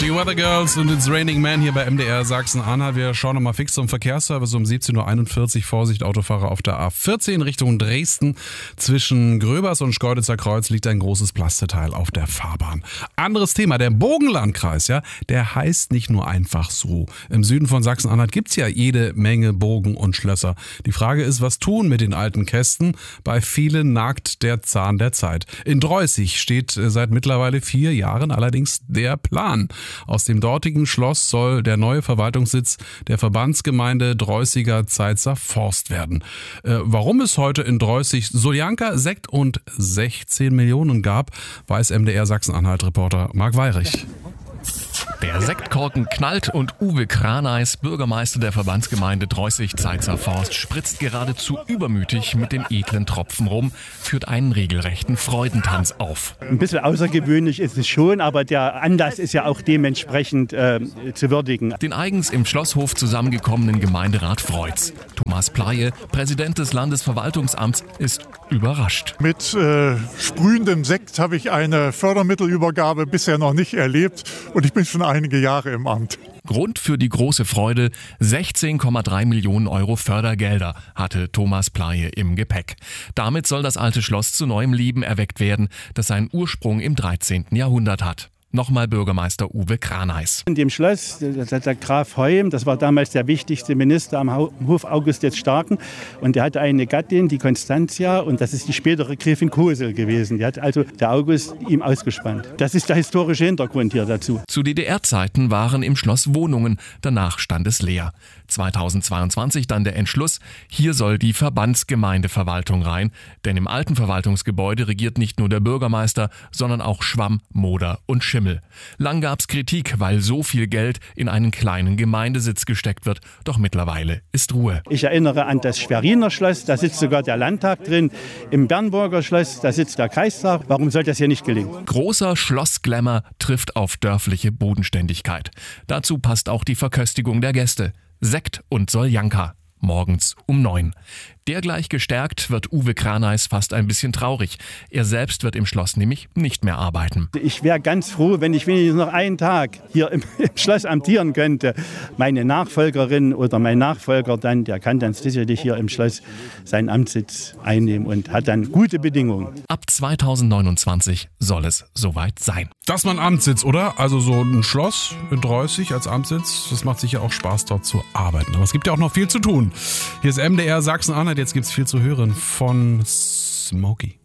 Die Weather Girls und It's Raining Man hier bei MDR Sachsen-Anhalt. Wir schauen nochmal fix zum Verkehrsservice um 17.41 Uhr. Vorsicht, Autofahrer auf der A14 Richtung Dresden. Zwischen Gröbers und Schkeuditzer Kreuz liegt ein großes Plasteteil auf der Fahrbahn. Anderes Thema, der Burgenlandkreis, ja, der heißt nicht nur einfach so. Im Süden von Sachsen-Anhalt gibt's ja jede Menge Burgen und Schlösser. Die Frage ist, was tun mit den alten Kästen? Bei vielen nagt der Zahn der Zeit. In Dreußig steht seit mittlerweile 4 Jahren allerdings der Plan. Aus dem dortigen Schloss soll der neue Verwaltungssitz der Verbandsgemeinde Dreußiger Zeitzer Forst werden. Warum es heute in Dreußig Soljanka, Sekt und 16 Millionen gab, weiß MDR Sachsen-Anhalt-Reporter Marc Weyrich. Der Sektkorken knallt und Uwe Kraneis, Bürgermeister der Verbandsgemeinde Dreußig-Zeitzer Forst, spritzt geradezu übermütig mit dem edlen Tropfen rum, führt einen regelrechten Freudentanz auf. Ein bisschen außergewöhnlich ist es schon, aber der Anlass ist ja auch dementsprechend zu würdigen. Den eigens im Schlosshof zusammengekommenen Gemeinderat freut's. Thomas Pleie, Präsident des Landesverwaltungsamts, ist überrascht. Mit sprühendem Sekt habe ich eine Fördermittelübergabe bisher noch nicht erlebt und ich bin schon einige Jahre im Amt. Grund für die große Freude: 16,3 Millionen Euro Fördergelder hatte Thomas Pleie im Gepäck. Damit soll das alte Schloss zu neuem Leben erweckt werden, das seinen Ursprung im 13. Jahrhundert hat. Nochmal Bürgermeister Uwe Kraneis. In dem Schloss, der Graf Heum, das war damals der wichtigste Minister am Hof August des Starken. Und der hatte eine Gattin, die Constantia, und das ist die spätere Gräfin Kosel gewesen. Die hat also der August ihm ausgespannt. Das ist der historische Hintergrund hier dazu. Zu DDR-Zeiten waren im Schloss Wohnungen, danach stand es leer. 2022 dann der Entschluss, hier soll die Verbandsgemeindeverwaltung rein, denn im alten Verwaltungsgebäude regiert nicht nur der Bürgermeister, sondern auch Schwamm, Moder und Schimmel. Lang gab's Kritik, weil so viel Geld in einen kleinen Gemeindesitz gesteckt wird, doch mittlerweile ist Ruhe. Ich erinnere an das Schweriner Schloss, da sitzt sogar der Landtag drin. Im Bernburger Schloss, da sitzt der Kreistag. Warum soll das hier nicht gelingen? Großer Schlossglamour trifft auf dörfliche Bodenständigkeit. Dazu passt auch die Verköstigung der Gäste. Sekt und Soljanka. Morgens um 9. Dergleich gestärkt wird Uwe Kraneis fast ein bisschen traurig. Er selbst wird im Schloss nämlich nicht mehr arbeiten. Ich wäre ganz froh, wenn ich wenigstens noch einen Tag hier im Schloss amtieren könnte. Meine Nachfolgerin oder mein Nachfolger dann, der kann dann sicherlich hier im Schloss seinen Amtssitz einnehmen und hat dann gute Bedingungen. Ab 2029 soll es soweit sein. Das ist mal ein Amtssitz, oder? Also so ein Schloss in Dreußig als Amtssitz, das macht sicher auch Spaß, dort zu arbeiten. Aber es gibt ja auch noch viel zu tun. Hier ist MDR Sachsen-Anhalt, jetzt gibt's viel zu hören von Smokey.